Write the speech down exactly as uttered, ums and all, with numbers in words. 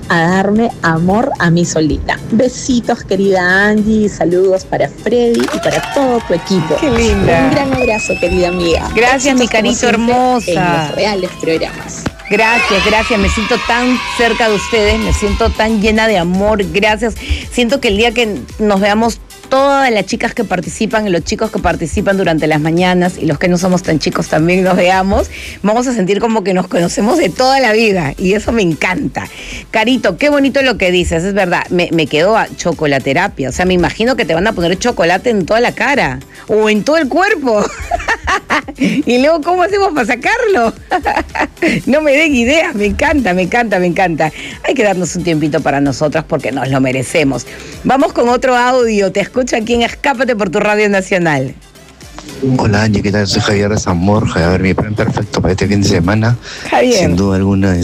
a darme amor a mí solita. Besitos, querida Angie, saludos para Freddy y para todo tu equipo. Qué linda. Un gran abrazo, querida amiga. Gracias, Éxitos, mi carito como siempre, hermosa. en los reales programas. Gracias, gracias. Me siento tan cerca de ustedes, me siento tan llena de amor. Gracias. Siento que el día que nos veamos todas las chicas que participan y los chicos que participan durante las mañanas y los que no somos tan chicos también nos veamos, vamos a sentir como que nos conocemos de toda la vida y eso me encanta. Carito, qué bonito lo que dices, es verdad, me, me quedó a chocolaterapia, o sea, me imagino que te van a poner chocolate en toda la cara o en todo el cuerpo. Y luego, ¿cómo hacemos para sacarlo? No me den ideas, me encanta, me encanta, me encanta. Hay que darnos un tiempito para nosotras porque nos lo merecemos. Vamos con otro audio, te escucho aquí en Escápate por tu Radio Nacional. Hola Angie, ¿qué tal? Soy Javier de San Borja. A ver, mi plan perfecto para este fin de semana, Javier. sin duda alguna,